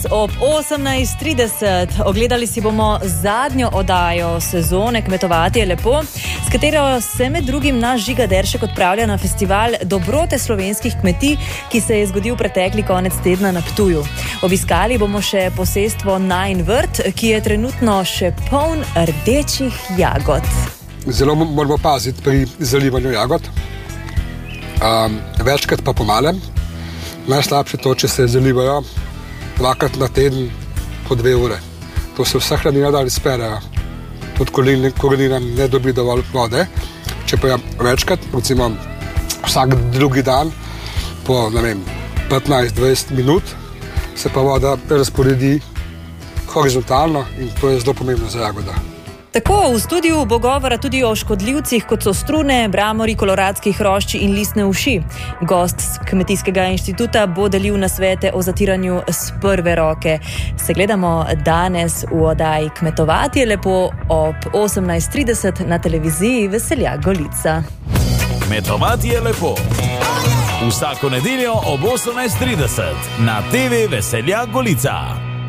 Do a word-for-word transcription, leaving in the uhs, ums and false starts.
Ob osemnajst trideset ogledali si bomo zadnjo oddajo sezone Kmetovati je lepo, s katero se med drugim naš Žiga Deršek odpravlja na festival dobrote slovenskih kmetij, ki se je zgodil pretekli konec tedna na Ptuju. Obiskali bomo še posestvo Najin vrt, ki je trenutno še poln rdečih jagod. Zelo moramo paziti pri zalivanju jagod, um, večkrat pa po malem. Najslabše to, če se zalivajo dvakrat na teden po dve ure. To se vsa hranina dali sperejo. Tudi korenina ne dobi dovolj vode. Če pa je večkrat, recimo vsak drugi dan po, ne vem, petnajst do dvajset minut, se pa voda razporedi horizontalno in to je zelo pomembno za jagoda. Tako, v studiu bo govora tudi o škodljivcih, kot so strune, bramori, koloradski hrošči in listne uši. Gost z Kmetijskega inštituta bo delil nasvete o zatiranju s prve roke. Se gledamo danes v oddaji Kmetovati je lepo ob osemnajst trideset na televiziji Veseljak Golica. Kmetovati je lepo. Vsako nedeljo ob osemnajst trideset na te ve Veseljak Golica.